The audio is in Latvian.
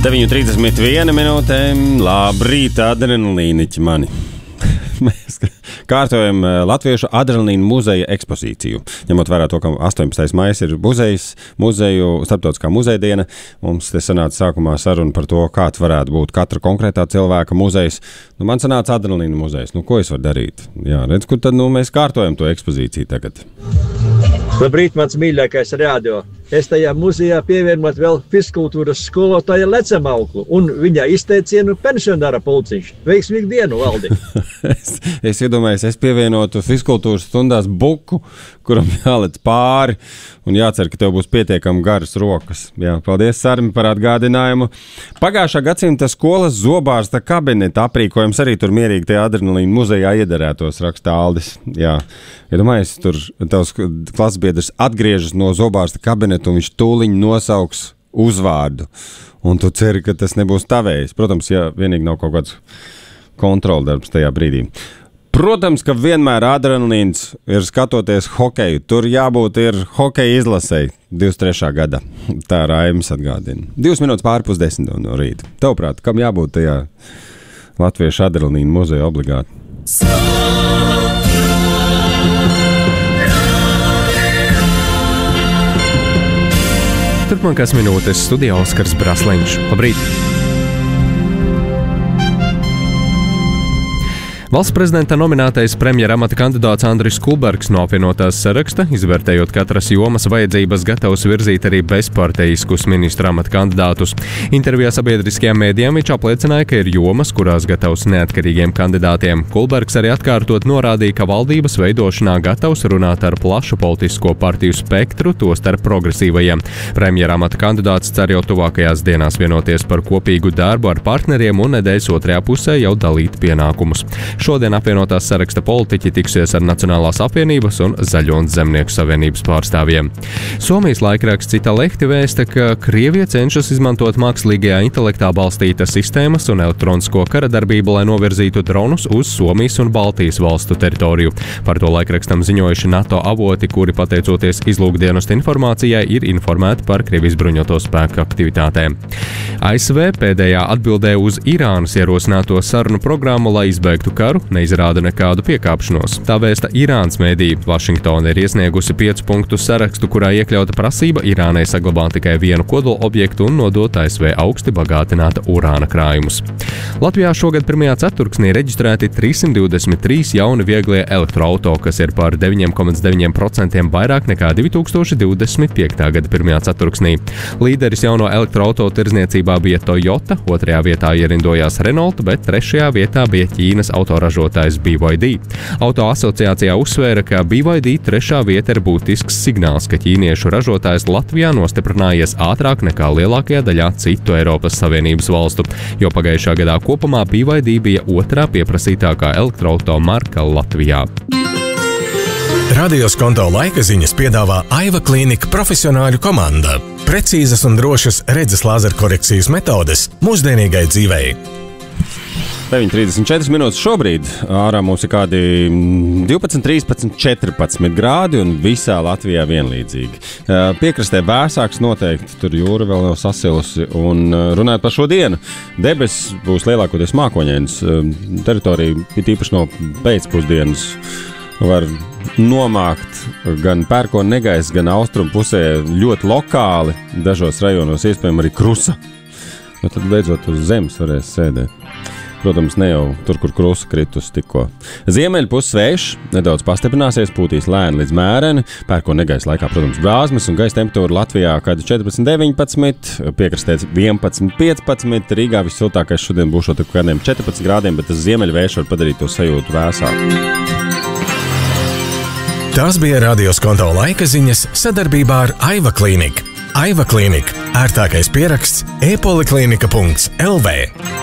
9:31 minūtēm. Labrīt, adrenalīniķi mani. Mēs kārtojam Latviešu adrenalīnu muzeja ekspozīciju. Ņemot vērā to, ka 18. maijs ir muzeju starptautiskā muzeja diena, mums te sanāca sākumā saruna par to, kāds varētu būt katra konkrētā cilvēka muzejs. Man sanāca adrenalīnu muzejs. Ko es varu darīt? Jā, redz, kur tad mēs kārtojam to ekspozīciju tagad. Labrīt, mans mīļākais radio. Es tajā muzejā pievienot vēl fizkultūras skolotāja Lecemauku un viņa izteicienu pensionāra pulciņš. Veiksmīgu dienu, Valdi! es iedomājos, es pievienotu fizkultūras stundās buku, kuram jālec pāri un jācer, ka tev būs pietiekami garas rokas. Jā, paldies, Sarmi, par atgādinājumu. Pagājušā gadsimta skolas zobārsta kabineta aprīkojums arī tur mierīgi tajā adrenalīna muzejā iederētos, raksta Aldis. Jā, iedomājies, tur tavs klasbiedrs atgriežas no zobārsta kabineta un viņš tūliņ nosauks uzvārdu. Un tu ceri, ka tas nebūs tavējs. Protams, ja vienīgi nav kaut kāds kontroldarbs tajā brīdī. Protams, ka vienmēr adrenalīns ir skatoties hokeju. Tur jābūt ir hokeja izlasēji 23. gada. Tā Raimis atgādina. 2 minūtes pāri 9:30 no rīta. Tavuprāt, kam jābūt tajā Latviešu adrenalīna muzeja obligāti? Turpmākās minūtes studijā Oskars Brasliņš. Labrīt! Valsts prezidenta nominētais premjera amata kandidāts Andris Kulbergs no apvienotās saraksta, izvērtējot katras jomas vajadzības, gatavs virzīt arī bezparteiskus ministra amata kandidātus. Intervijā sabiedriskajām mēdījām viņš apliecināja, ka ir jomas, kurās gatavs neatkarīgiem kandidātiem. Kulbergs arī atkārtot norādīja, ka valdības veidošanā gatavs runāt ar plašu politisko partiju spektru, tostarp progresīvajiem. Premjera amata kandidāts cer jau tuvākajās dienās vienoties par kopīgu darbu ar partneriem un nedēļas otrajā pusē jau dalīt pienākumus. Šodien apvienotās saraksta politiķi tiksies ar Nacionālās apvienības un Zaļo un Zemnieku savienības pārstāvjiem. Somijas laikraksts Cita Lehti vēsta, ka Krievija cenšas izmantot mākslīgajā intelektā balstītas sistēmas un elektronisko kara darbību, lai novirzītu dronus uz Somijas un Baltijas valstu teritoriju. Par to laikrakstam ziņojuši NATO avoti, kuri pateicoties izlūkdienestu informācijai ir informēti par Krievijas bruņoto spēku aktivitātēm. ASV pēdējā atbildē uz Irānas ierosināto sarunu programmu, lai izbeigtu karu, neizrāda nekādu piekāpšanos. Tā vēsta Irānas mēdī. Vašingtona ir iesniegusi 5 punktu sarakstu, kurā iekļauta prasība Irānai saglabāt tikai vienu kodola objektu un nodot ASV augsti bagātināta urāna krājumus. Latvijā šogad pirmajā ceturksnī reģistrēti 323 jauni vieglie elektroauto, kas ir par 9,9% vairāk nekā 2025. gada pirmajā ceturksnī. Līderis jauno elektroauto tirdzniecībā bija Toyota, 2. vietā ierindojās Renault, bet 3. vietā bija Ķīnas autoražotājs BYD. Auto asociācijā uzsvēra, ka BYD 3. vieta ir būtisks signāls, ka ķīniešu ražotājs Latvijā nostiprinājies ātrāk nekā lielākajā daļā citu Eiropas Savienības valstu, jo pagājušā gadā kopumā BYD bija 2. pieprasītākā elektroauto marka Latvijā. Radio Skonto laika ziņas piedāvā Aiva Klīnika profesionāļu komanda. Precīzas un drošas redzes lāzerkorekcijas metodes mūsdienīgai dzīvei. 9:34 minūtes šobrīd. Ārā mums ir kādi 12, 13, 14 grādi un visā Latvijā vienlīdzīgi. Piekrastē vēsāks noteikti, tur jūra vēl nav sasilusi. Un runājot par šo dienu, debesis būs lielākoties mākoņainas. Teritorija ir tīpaši no pēcpusdienas var nomākt gan pērkona negaiss, gan austrumu pusē ļoti lokāli. Dažos rajonos iespējams arī krusa. Tad beidzot uz zemes varēs sēdēt. Protams, ne jau tur, kur krusa kritus tikko. Ziemeļu puses vējš nedaudz pastiprināsies, pūtīs lēni līdz mēreni. Pērkona negaisa laikā, protams, brāzmas un gaisa temperatūra Latvijā kādi 14, 19, piekrastē 11, 15. Rīgā vissiltākais šodien būs kaut kādiem 14 grādiem, bet tas ziemeļu vējš var padarīt to sajūtu vēsāku. Tās bija Radio Skonto laika ziņas sadarbībā ar Aiva Klīniku. Aiva Klīnika – ērtākais pieraksts e-poliklinika.lv.